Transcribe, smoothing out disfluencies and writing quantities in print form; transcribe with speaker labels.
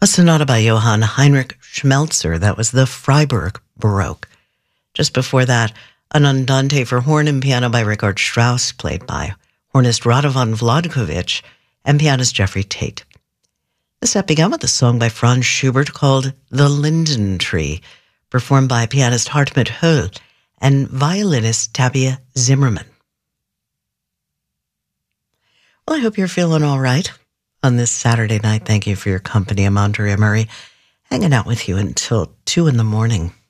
Speaker 1: A sonata by Johann Heinrich Schmelzer. That was the Freiburg Baroque. Just before that, an Andante for horn and piano by Richard Strauss, played by hornist Radovan Vladkovic and pianist Jeffrey Tate. The set began with a song by Franz Schubert called The Linden Tree, performed by pianist Hartmut Höll and violinist Tabia Zimmermann. Well, I hope you're feeling all right on this Saturday night. Thank you for your company. I'm Andrea Murray, hanging out with you until 2 in the morning.